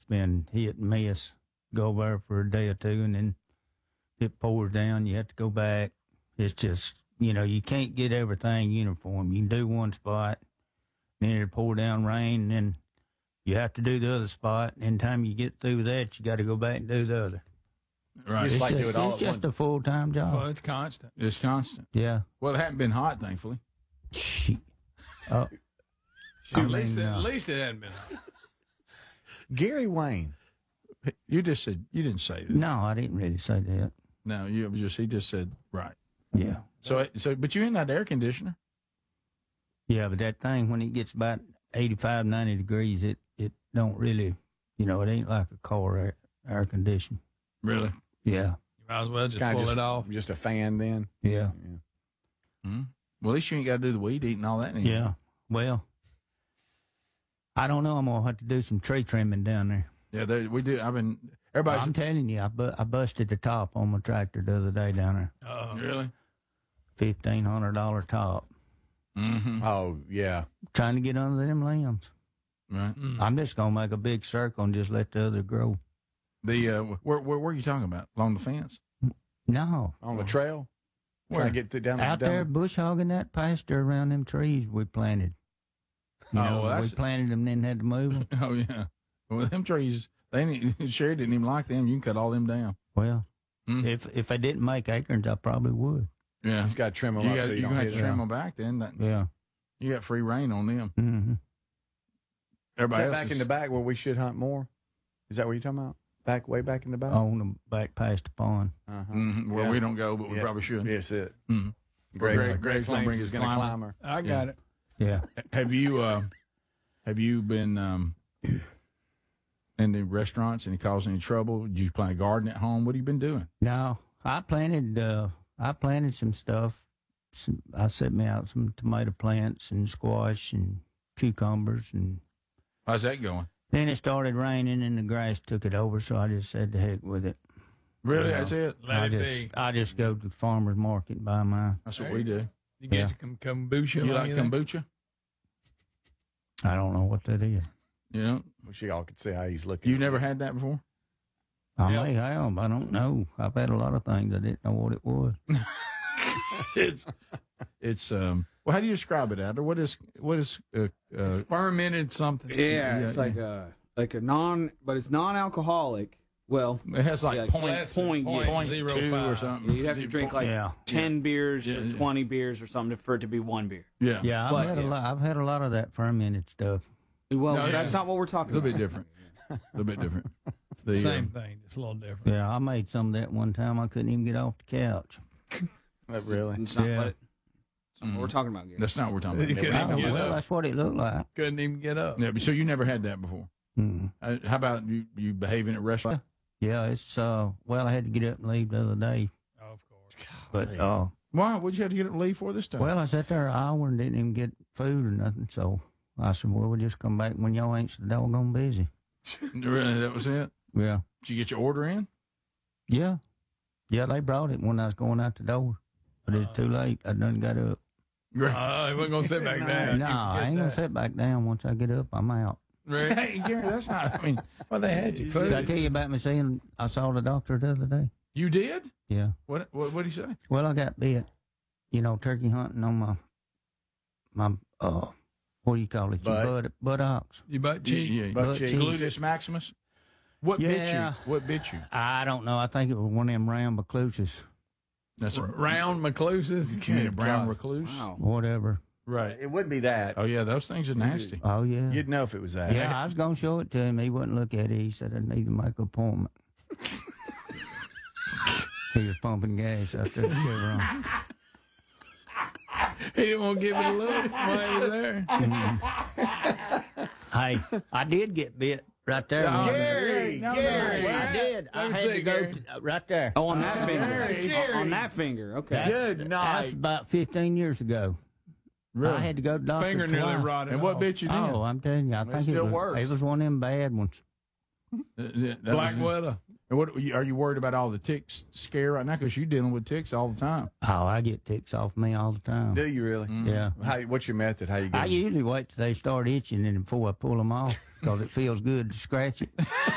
been hit and miss. Go there for a day or two, and then it pours down. You have to go back. It's just, you can't get everything uniform. You can do one spot, then it'll pour down rain, and then you have to do the other spot. And time you get through that, you got to go back and do the other. Right. It's Like just, do it all it's just a full-time job. Well, it's constant. It's constant. Yeah. Well, it hadn't been hot, thankfully. Shit. At least it hadn't been hot. Gary Wayne. You just said, you didn't say that. No, I didn't really say that. No, he just said, right. Yeah. So, but you in that air conditioner? Yeah, but that thing, when it gets about 85, 90 degrees, it don't really, it ain't like a car air conditioner. Really? Yeah. You might as well just Kinda pull it off. Just a fan then. Yeah. Mm-hmm. Well, at least you ain't got to do the weed eating and all that anymore. Yeah. Well, I don't know. I'm going to have to do some tree trimming down there. Yeah, we do. I'm telling you, I busted the top on my tractor the other day down there. Really? $1,500 top. Mm-hmm. Oh, yeah. Trying to get under them limbs. Right. I'm just going to make a big circle and just let the other grow. Where are you talking about? Along the fence? No. On the trail? Where? Trying to get down Out there bush hogging that pasture around them trees we planted. We planted them, then had to move them. Oh, yeah. Well, them trees, Sherry didn't even like them. You can cut all them down. Well, if I didn't make acorns, I probably would. Yeah. Just got to trim them up so you don't have hit to it. trim them back then. Yeah. You got free reign on them. Mm-hmm. Everybody Is that else back in the back where we should hunt more? Is that what you're talking about? Way back in the back? On the back past the pond. Mm-hmm. Where we don't go, but we probably should. Yes, it. Mm-hmm. Greg claims claims he's he's going to climb her. I got it. Yeah. Have you been in the restaurants and it caused any trouble? Did you plant a garden at home? What have you been doing? No, I planted some stuff. I set me out some tomato plants and squash and cucumbers, and how's that going? then it started raining and the grass took it over, so I just said to heck with it. Really? That's it? I just go to the farmer's market and buy mine. That's what we do. You get some kombucha. You like kombucha? I don't know what that is. Yeah. Wish y'all could see how he's looking. You never had that before? I may have. I don't know. I've had a lot of things I didn't know what it was. It's well, how do you describe it, Adler? What is fermented something? Yeah, it's like a but it's non-alcoholic. Well, it has like yeah, point 0.05 or something. You'd have to drink like 10 beers or 20 beers or something for it to be one beer. Yeah. Yeah, I've had a lot of that fermented stuff. Well, No, that's not what we're talking It's a about. bit different. A little bit different. Same thing, just a little different. Yeah, I made some of that one time. I couldn't even get off the couch. Really? It's not Yeah. what we're talking about, Gary. That's not what we're talking You about. couldn't even get Well, up. that's what it looked like. Couldn't even get up. Yeah, but so you never had that before. Mm. How about you behaving at restaurants? Yeah, it's well, I had to get up and leave the other day, Oh, of course. but Why? What'd you have to get up and leave for this time? well, I sat there an hour and didn't even get food or nothing. So I said, well, we'll just come back when y'all ain't so doggone busy. Really, that was it? Yeah, Did you get your order in? yeah, they brought it when I was going out the door, but it's too late. I done got up. He wasn't going to sit back down. No, I ain't gonna sit back down. Once I get up, I'm out. Right. Hey, Gary, that's not. I mean, well, they had you food. Did I tell you about me saying I saw the doctor the other day? You did? Yeah. What did he say? Well, I got bit, turkey hunting on my what do you call it? Your buttocks. You butt cheek. Yeah, Butt butt cheeks. cheeks. Gluteus maximus. What bit Yeah. you? What bit you? I don't know. I think it was one of them round recluses, That's a Round McCluses. you mean a brown recluse. Wow. whatever. Right. It wouldn't be that. Oh yeah, those things are nasty. Oh yeah. You'd know if it was that. Yeah, I was gonna show it to him. He wouldn't look at it. He said I need to make an appointment. He was pumping gas out there at Chevron. He didn't want to give it a look while he was there. Hey, I did get bit right there. Gary, Gary. I did. I Let me had see, to go Gary. right there. Oh, on that finger. Gary. On that finger. Okay. Good That's night. about 15 years ago. Really? I had to go to the doctor Finger nearly twice. rotted And what off. bit you then? Oh, I'm telling you, I think still it works. was one of them bad ones. That Black was it. widow. And what are you worried about all the ticks scare right now? Because you're dealing with ticks all the time. Oh, I get ticks off me all the time. Do you really? Yeah. What's your method? How you get I 'em? usually wait till they start itching and before I pull them off because it feels good to scratch it.